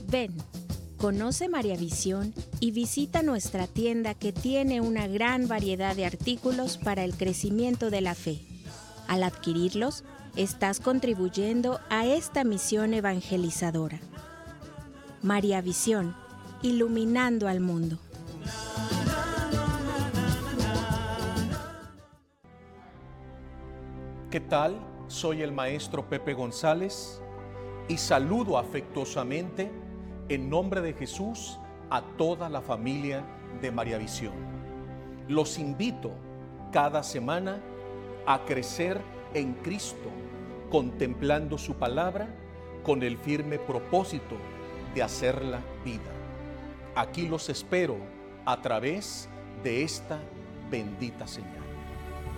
Ven, conoce María Visión y visita nuestra tienda que tiene una gran variedad de artículos para el crecimiento de la fe. Al adquirirlos, estás contribuyendo a esta misión evangelizadora. María Visión, iluminando al mundo. ¿Qué tal? Soy el maestro Pepe González y saludo afectuosamente en nombre de Jesús a toda la familia de María Visión. Los invito cada semana a crecer en Cristo, contemplando su palabra con el firme propósito de hacerla vida. Aquí los espero a través de esta bendita señal.